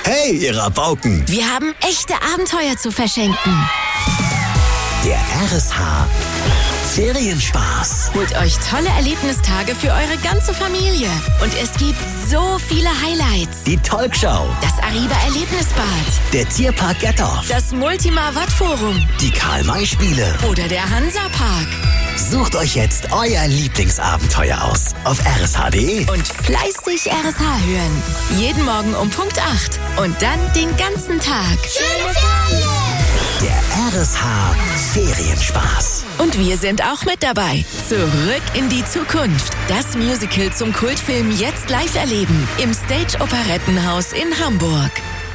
Hey, ihr Rabauken! Wir haben echte Abenteuer zu verschenken. Der RSH Ferienspaß. Holt euch tolle Erlebnistage für eure ganze Familie. Und es gibt so viele Highlights. Die Talkshow. Das Ariba Erlebnisbad. Der Tierpark Gettorf. Das Multimar Wattforum. Die Karl-May-Spiele. Oder der Hansa-Park. Sucht euch jetzt euer Lieblingsabenteuer aus auf rsh.de. Und fleißig RSH hören. Jeden Morgen um Punkt 8. Und dann den ganzen Tag. Schöne Ferien! Der RSH Ferienspaß. Und wir sind auch mit dabei. Zurück in die Zukunft. Das Musical zum Kultfilm jetzt live erleben. Im Stage Operettenhaus in Hamburg.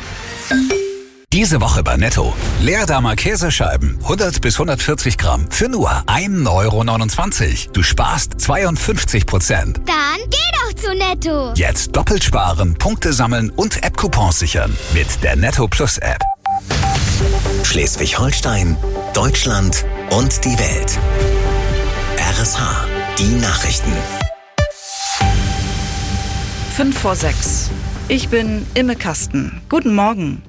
Diese Woche bei Netto. Leerdamer Käsescheiben, 100 bis 140 Gramm für nur 1,29 €. Du sparst 52%. Dann geh doch zu Netto. Jetzt doppelt sparen, Punkte sammeln und App-Coupons sichern mit der Netto Plus App. Schleswig-Holstein, Deutschland und die Welt. RSH, die Nachrichten. 5:06. Ich bin Imme Kasten. Guten Morgen.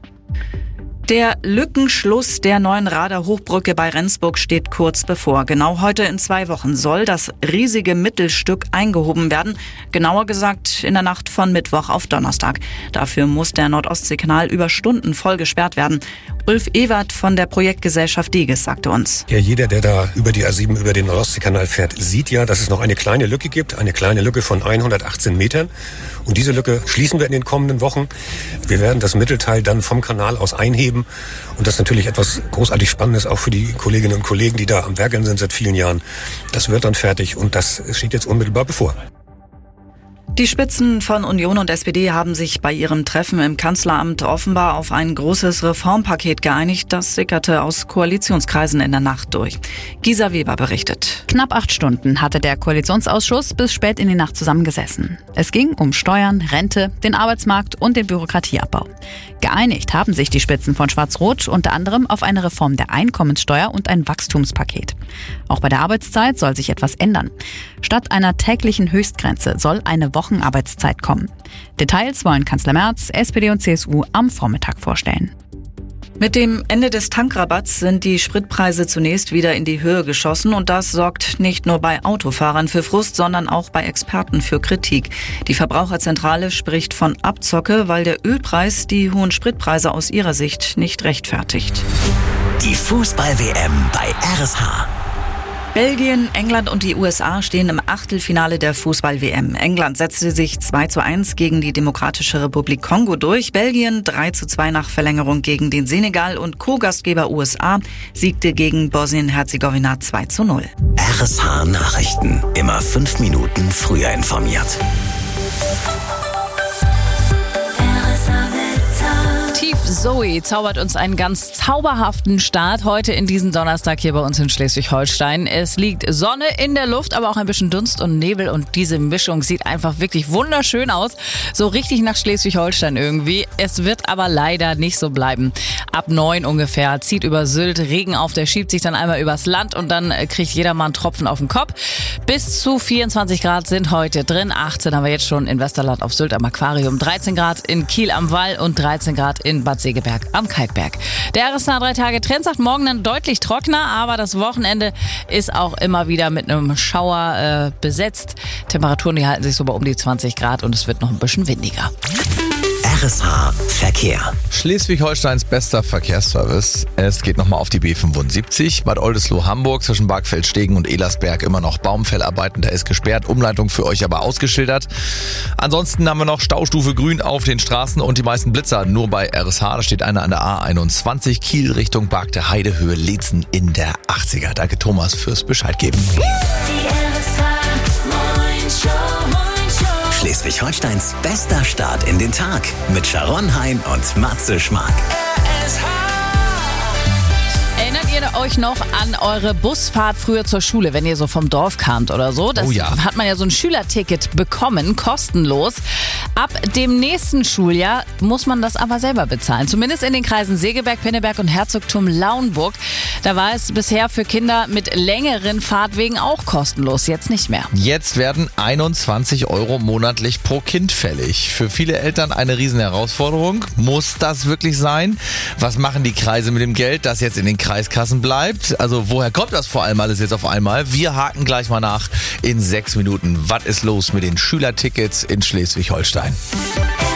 Der Lückenschluss der neuen Rader-Hochbrücke bei Rendsburg steht kurz bevor. Genau heute in 2 Wochen soll das riesige Mittelstück eingehoben werden. Genauer gesagt in der Nacht von Mittwoch auf Donnerstag. Dafür muss der Nordostseekanal über Stunden voll gesperrt werden. Ulf Ewert von der Projektgesellschaft Diges sagte uns. Ja, jeder, der da über die A7 über den Nordostseekanal fährt, sieht ja, dass es noch eine kleine Lücke gibt. Eine kleine Lücke von 118 Metern. Und diese Lücke schließen wir in den kommenden Wochen. Wir werden das Mittelteil dann vom Kanal aus einheben. Und das ist natürlich etwas großartig Spannendes, auch für die Kolleginnen und Kollegen, die da am Werkeln sind seit vielen Jahren. Das wird dann fertig und das steht jetzt unmittelbar bevor. Die Spitzen von Union und SPD haben sich bei ihrem Treffen im Kanzleramt offenbar auf ein großes Reformpaket geeinigt. Das sickerte aus Koalitionskreisen in der Nacht durch. Gisa Weber berichtet. Knapp 8 Stunden hatte der Koalitionsausschuss bis spät in die Nacht zusammengesessen. Es ging um Steuern, Rente, den Arbeitsmarkt und den Bürokratieabbau. Geeinigt haben sich die Spitzen von Schwarz-Rot unter anderem auf eine Reform der Einkommenssteuer und ein Wachstumspaket. Auch bei der Arbeitszeit soll sich etwas ändern. Statt einer täglichen Höchstgrenze soll eine Wochenarbeitszeit kommen. Details wollen Kanzler Merz, SPD und CSU am Vormittag vorstellen. Mit dem Ende des Tankrabatts sind die Spritpreise zunächst wieder in die Höhe geschossen und das sorgt nicht nur bei Autofahrern für Frust, sondern auch bei Experten für Kritik. Die Verbraucherzentrale spricht von Abzocke, weil der Ölpreis die hohen Spritpreise aus ihrer Sicht nicht rechtfertigt. Die Fußball-WM bei RSH. Belgien, England und die USA stehen im Achtelfinale der Fußball-WM. England setzte sich 2:1 gegen die Demokratische Republik Kongo durch. Belgien 3:2 nach Verlängerung gegen den Senegal und Co-Gastgeber USA siegte gegen Bosnien-Herzegowina 2:0. RSH Nachrichten. Immer 5 Minuten früher informiert. Zoe zaubert uns einen ganz zauberhaften Start heute in diesen Donnerstag hier bei uns in Schleswig-Holstein. Es liegt Sonne in der Luft, aber auch ein bisschen Dunst und Nebel und diese Mischung sieht einfach wirklich wunderschön aus. So richtig nach Schleswig-Holstein irgendwie. Es wird aber leider nicht so bleiben. Ab 9 ungefähr zieht über Sylt Regen auf, der schiebt sich dann einmal übers Land und dann kriegt jeder mal einen Tropfen auf den Kopf. Bis zu 24 Grad sind heute drin. 18 haben wir jetzt schon in Westerland auf Sylt am Aquarium. 13 Grad in Kiel am Wall und 13 Grad in Bad Segeberg am Kalkberg. Der RSH 3 Tage Trend sagt morgen dann deutlich trockener, aber das Wochenende ist auch immer wieder mit einem Schauer besetzt. Temperaturen, die halten sich so bei um die 20 Grad und es wird noch ein bisschen windiger. RSH Verkehr. Schleswig-Holsteins bester Verkehrsservice. Es geht nochmal auf die B75. Bad Oldesloe, Hamburg, zwischen Bargfeld-Stegen und Elersberg immer noch Baumfellarbeiten. Da ist gesperrt. Umleitung für euch aber ausgeschildert. Ansonsten haben wir noch Staustufe grün auf den Straßen und die meisten Blitzer nur bei RSH. Da steht einer an der A21 Kiel Richtung Barg der Heide, Höhe Leetzen in der 80er. Danke Thomas fürs Bescheid geben. Schleswig-Holsteins bester Start in den Tag mit Sharon Hein und Matze Schmark. Erinnert ihr euch noch an eure Busfahrt früher zur Schule, wenn ihr so vom Dorf kamt oder so? Das Oh ja. hat man ja so ein Schülerticket bekommen, kostenlos. Ab dem nächsten Schuljahr muss man das aber selber bezahlen. Zumindest in den Kreisen Segeberg, Pinneberg und Herzogtum Lauenburg. Da war es bisher für Kinder mit längeren Fahrtwegen auch kostenlos, jetzt nicht mehr. Jetzt werden 21 € monatlich pro Kind fällig. Für viele Eltern eine riesen Herausforderung. Muss das wirklich sein? Was machen die Kreise mit dem Geld, das jetzt in den Kreiskassen bleibt? Also woher kommt das vor allem alles jetzt auf einmal? Wir haken gleich mal nach in 6 Minuten. Was ist los mit den Schülertickets in Schleswig-Holstein?